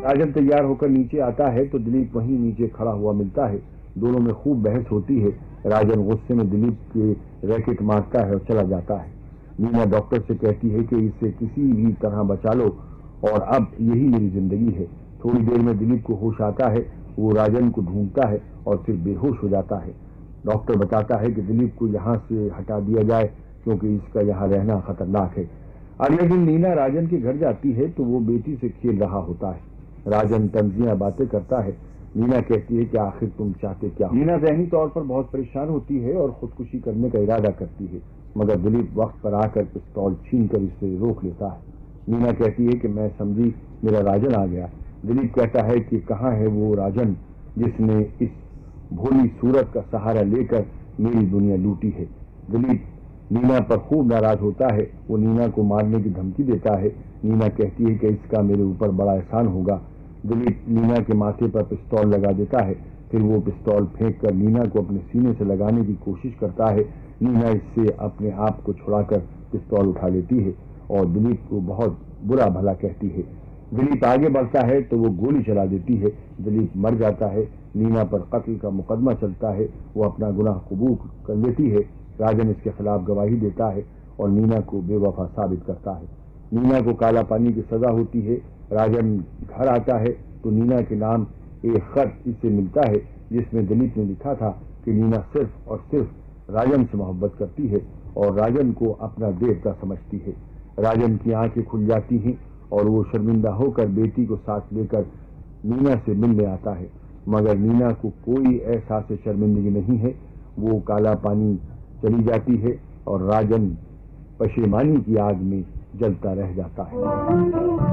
راجن تیار ہوکر نیچے آتا ہے تو دلیپ وہیں نیچے کھڑا ہوا ملتا ہے. دونوں میں خوب بحث ہوتی ہے. راجن غصے میں دلیپ کے ریکٹ مارتا ہے اور چلا جاتا ہے. نینا ڈاکٹر سے کہتی ہے کہ اسے کسی بھی طرح بچا لو اور اب یہی میری زندگی ہے. تھوڑی دیر میں دلیپ کو ہوش آتا ہے. وہ راجن کو ڈھونڈتا ہے اور پھر بے ہوش ہو جاتا ہے. ڈاکٹر بتاتا ہے کہ دلیپ کو یہاں سے ہٹا دیا جائے کیونکہ اس کا یہاں رہنا خطرناک ہے. اگلے دن نینا راجن کے گھر جاتی ہے تو وہ بیٹی سے کھیل رہا ہوتا ہے. راجن طنزیہ باتیں کرتا ہے. نینا کہتی ہے کہ آخر تم چاہتے کیا؟ نینا ذہنی طور پر بہت پریشان ہوتی ہے اور خودکشی کرنے کا ارادہ کرتی ہے، مگر دلیپ وقت پر آ کر پستول چھین کر اسے روک لیتا ہے. نینا کہتی ہے کہ میں سمجھی میرا راجن آ گیا. دلیپ کہتا ہے کہ کہاں ہے وہ راجن جس نے اس بھولی صورت کا سہارا لے کر میری دنیا لوٹی ہے. دلیپ نینا پر خوب ناراض ہوتا ہے. وہ نینا کو مارنے کی دھمکی دیتا ہے. نینا کہتی ہے کہ اس کا میرے اوپر بڑا احسان ہوگا. دلیپ نینا کے ماتھے پر پستول لگا دیتا ہے. پھر وہ پستول پھینک کر نینا کو اپنے سینے سے لگانے کی کوشش کرتا ہے. نینا اس سے اپنے آپ کو چھڑا کر پستول اٹھا لیتی ہے اور دلیپ کو بہت برا بھلا کہتی ہے. دلیپ آگے بڑھتا ہے تو وہ گولی چلا دیتی ہے. دلیپ مر جاتا ہے. نینا پر قتل کا مقدمہ چلتا ہے. وہ اپنا گناہ قبول کر لیتی ہے. راجن اس کے خلاف گواہی دیتا ہے اور نینا کو بے وفا ثابت کرتا ہے. نینا کو کالا پانی کی سزا ہوتی ہے. راجن گھر آتا ہے تو نینا کے نام ایک خط اسے ملتا ہے جس میں دلیپ نے لکھا تھا کہ نینا صرف اور صرف راجن سے محبت کرتی ہے اور راجن کو اپنا دیوتا سمجھتی ہے. راجن کی آنکھیں کھل جاتی ہیں اور وہ شرمندہ ہو کر بیٹی کو ساتھ لے کر نینا سے ملنے آتا ہے، مگر نینا کو کوئی احساس شرمندگی نہیں ہے. وہ کالا پانی چلی جاتی ہے اور راجن پشیمانی کی آگ میں جلتا رہ جاتا ہے.